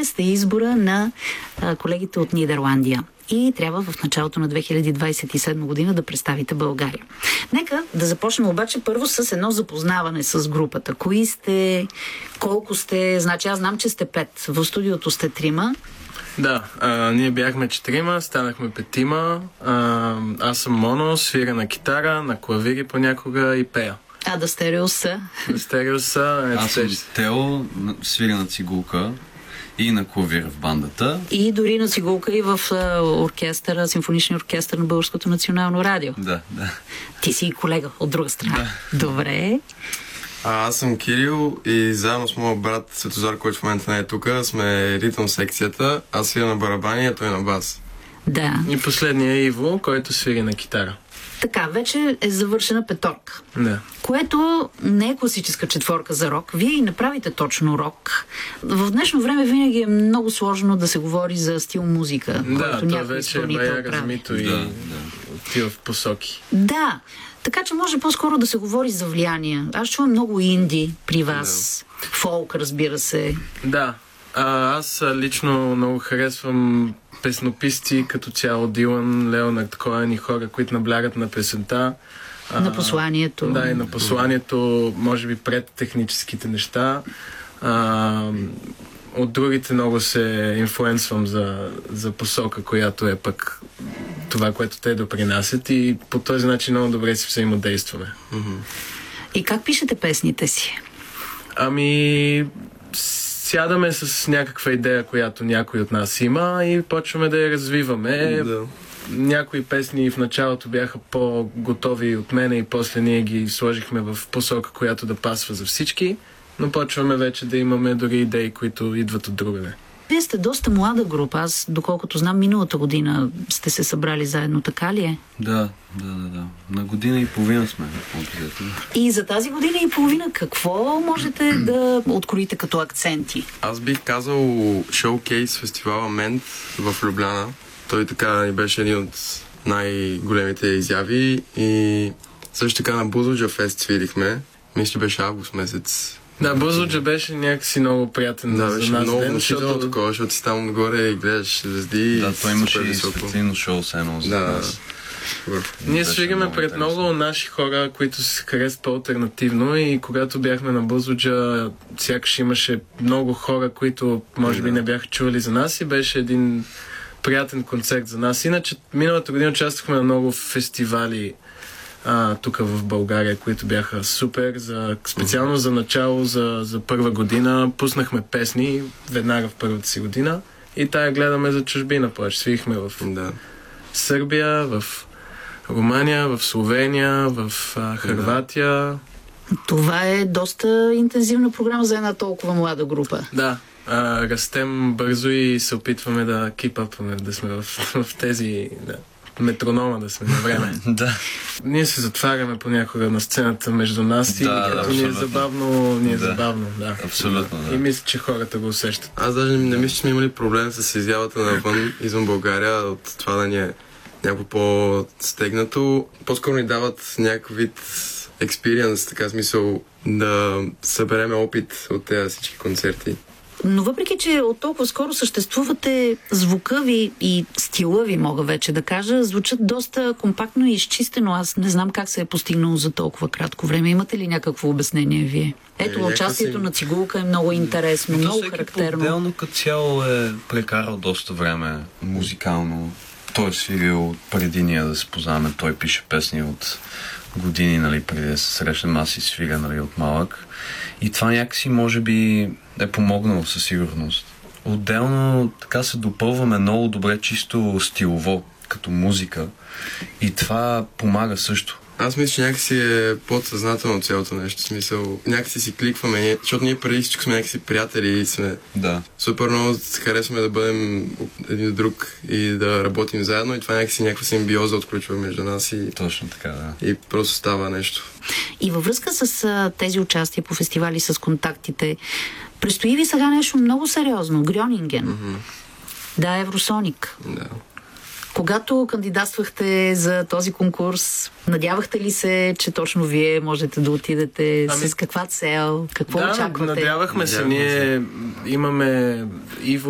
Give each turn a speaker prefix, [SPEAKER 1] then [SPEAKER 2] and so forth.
[SPEAKER 1] вие сте избора на колегите от Нидерландия и трябва в началото на 2027 година да представите България. Нека да започнем обаче първо с едно запознаване с групата. Кои сте, колко сте, значи аз знам, че сте 5, в студиото сте 3.
[SPEAKER 2] Да, ние бяхме 4, станахме 5. Аз съм моно, свиря на китара, на клавири понякога и пея.
[SPEAKER 1] А да стереос са?
[SPEAKER 3] Аз съм Тео, свиря на цигулка и на клавир в бандата.
[SPEAKER 1] И дори на цигулка и в оркестъра, симфоничния оркестър на Българското национално радио.
[SPEAKER 3] Да.
[SPEAKER 1] Ти си колега от друга страна.
[SPEAKER 3] Да.
[SPEAKER 1] Добре.
[SPEAKER 4] Аз съм Кирил и заедно с моят брат Светозар, който в момента не е тук, сме ритъм секцията. Аз свиря на барабани, а той на бас.
[SPEAKER 1] Да.
[SPEAKER 2] И последния е Иво, който свири на китара.
[SPEAKER 1] Така, вече е завършена петорка.
[SPEAKER 2] Да.
[SPEAKER 1] Което не е класическа четворка за рок. Вие и направите точно рок. В днешно време винаги е много сложно да се говори за стил музика, който някой изпълнител прави.
[SPEAKER 2] Размито и отива в посоки.
[SPEAKER 1] Да, така че може по-скоро да се говори за влияния. Аз чувам много инди при вас. Да. Фолк, разбира се.
[SPEAKER 2] Да. Аз лично много харесвам песнописци като цяло Дилан, Леонард Коен и хора, които наблягат на песента.
[SPEAKER 1] На посланието.
[SPEAKER 2] Да, и на посланието, може би пред техническите неща. От другите много се инфлуенсвам за посока, която е пък това, което те допринасят и по този начин много добре си взаимодействаме.
[SPEAKER 1] И как пишете песните си?
[SPEAKER 2] Сядаме с някаква идея, която някой от нас има и почваме да я развиваме.
[SPEAKER 4] Да.
[SPEAKER 2] Някои песни в началото бяха по-готови от мене и после ние ги сложихме в посока, която да пасва за всички, но почваме вече да имаме дори идеи, които идват от другаде.
[SPEAKER 1] Вие сте доста млада група. Аз, доколкото знам, миналата година сте се събрали заедно, така ли е?
[SPEAKER 3] Да. На година и половина сме.
[SPEAKER 1] И за тази година и половина какво можете да откроите като акценти?
[SPEAKER 4] Аз бих казал шоукейс фестивала Мент в Любляна. Той така ни беше един от най-големите изяви и също така на Бузлуджа фест свирихме. Мисля, че беше август месец.
[SPEAKER 2] Да, Бузлуджа беше някакси много приятен за нас.
[SPEAKER 4] Беше много внушително такова, защото си там отгоре и гледаш звезди.
[SPEAKER 3] Да, той имаше и светлино шоу с едно за нас.
[SPEAKER 2] Ние свириме пред много наши хора, които се харесват по-алтернативно и когато бяхме на Бузлуджа, сякаш имаше много хора, които може би не бяха чували за нас и беше един приятен концерт за нас. Иначе миналата година участвахме на много фестивали тук в България, които бяха супер, специално за начало, за първа година. Пуснахме песни веднага в първата си година и тая гледаме за чужбина. Свирихме в Сърбия, в Румъния, в Словения, в Хърватия.
[SPEAKER 1] Това е доста интензивна програма за една толкова млада група.
[SPEAKER 2] Да. Растем бързо и се опитваме да кипъпваме, да сме в тези метронома, да сме на време.
[SPEAKER 3] Да.
[SPEAKER 2] Ние се затваряме понякога на сцената между нас и като ни е забавно, забавно. Да.
[SPEAKER 3] Абсолютно, да.
[SPEAKER 2] И мисля, че хората го усещат.
[SPEAKER 4] Аз даже не мисля, че сме имали проблем с изявата навън, извън България, от това да ни е някакво по-стегнато. По-скоро ни дават някакъв вид експириенс, така смисъл да събереме опит от тези всички концерти.
[SPEAKER 1] Но въпреки, че от толкова скоро съществувате, звука ви и стила ви, мога вече да кажа, звучат доста компактно и изчистено. Аз не знам как се е постигнало за толкова кратко време. Имате ли някакво обяснение вие? Ето, участието на цигулка е много интересно, много характерно.
[SPEAKER 3] Отделно като цяло е прекарал доста време музикално. Той е свирил преди ние да се познаваме. Той пише песни от години, нали, преди да се срещнем. Аз и свиря, нали, от малък. И това някакси може би е помогнало със сигурност. Отделно така се допълваме много добре чисто стилово, като музика. И това помага също.
[SPEAKER 4] Аз мисля, че някакси е подсъзнателно цялото нещо. В смисъл, някакси си кликваме, защото ние преди всичко сме някакси приятели и сме супер много харесваме да бъдем един от друг и да работим заедно и това някакси някаква симбиоза отключва между нас и...
[SPEAKER 3] Точно така, да.
[SPEAKER 4] И просто става нещо.
[SPEAKER 1] И във връзка с тези участия по фестивали, с контактите, предстои ви сега нещо много сериозно. Грьонинген. Да, Евросоник.
[SPEAKER 4] Да.
[SPEAKER 1] Когато кандидатствахте за този конкурс, надявахте ли се, че точно вие можете да отидете? С каква цел? Какво очаквате?
[SPEAKER 2] Надявахме се. Ние имаме Иво